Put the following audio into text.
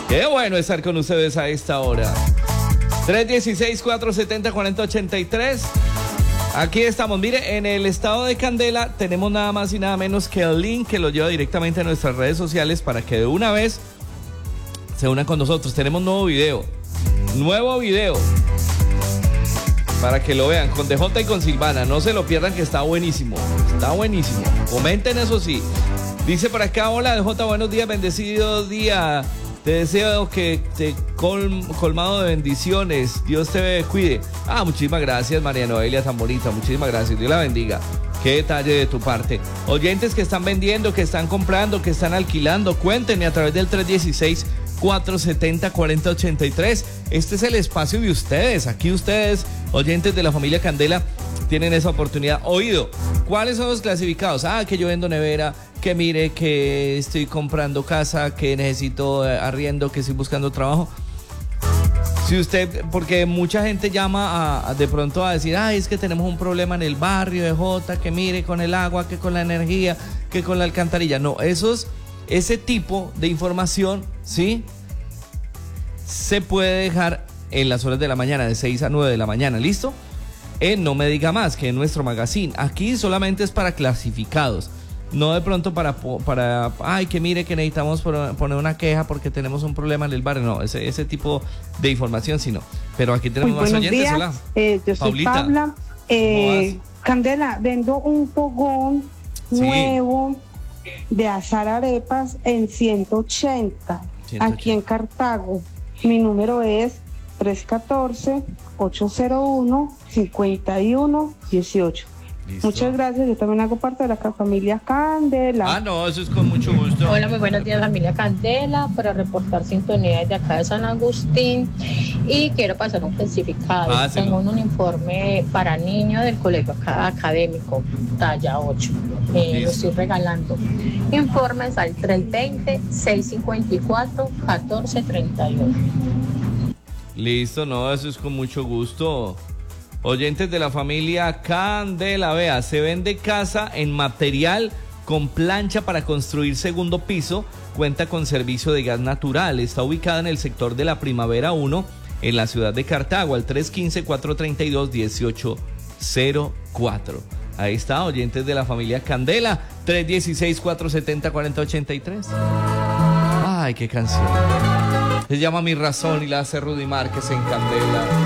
Qué bueno estar con ustedes a esta hora. 316-470-4083. Aquí estamos. Mire, en el estado de Candela tenemos nada más y nada menos que el link que lo lleva directamente a nuestras redes sociales para que de una vez se unan con nosotros. Tenemos nuevo video para que lo vean con DJ y con Silvana. No se lo pierdan, que está buenísimo. Comenten, eso sí. Dice por acá: hola DJ, buenos días, bendecido día. Te deseo que te colmado de bendiciones. Dios te cuide. Muchísimas gracias, María Noelia, tan bonita. Muchísimas gracias. Dios la bendiga. Qué detalle de tu parte. Oyentes que están vendiendo, que están comprando, que están alquilando, cuéntenme a través del 316-470-4083. Este es el espacio de ustedes. Aquí ustedes, oyentes de la familia Candela, tienen esa oportunidad. Oído, ¿cuáles son los clasificados? Que yo vendo nevera, que mire, que estoy comprando casa, que necesito arriendo, que estoy buscando trabajo. Si usted, porque mucha gente llama de pronto a decir, es que tenemos un problema en el barrio de Jota, que mire, con el agua, que con la energía, que con la alcantarilla. No, ese tipo de información, ¿sí? Se puede dejar en las horas de la mañana, de 6 a 9 de la mañana, ¿listo? No me diga más, que en nuestro magazine. Aquí solamente es para clasificados. No de pronto para que mire, que necesitamos poner una queja porque tenemos un problema en el barrio. No, ese tipo de información, sino. Pero aquí tenemos más oyentes. Días. Hola. Yo soy Paulita. Paula. Candela, vendo un fogón nuevo de asar arepas en 180 aquí en Cartago. Mi número es 314-801-5118. Listo. Muchas gracias, yo también hago parte de la familia Candela. No, eso es con mucho gusto. Hola, muy buenos días, familia Candela, para reportar sintonía desde acá de San Agustín, y quiero pasar un clasificado. Tengo un uniforme para niño del colegio académico, talla 8, lo estoy regalando. Informes al 320-654-1431. Listo, no, eso es con mucho gusto. Oyentes de la familia Candela, vea, se vende casa en material con plancha para construir segundo piso, cuenta con servicio de gas natural, está ubicada en el sector de la Primavera 1, en la ciudad de Cartago, al 315-432-1804. Ahí está, oyentes de la familia Candela, 316-470-4083. Ay, qué canción. Se llama Mi Razón y la hace Rudy Márquez en Candela.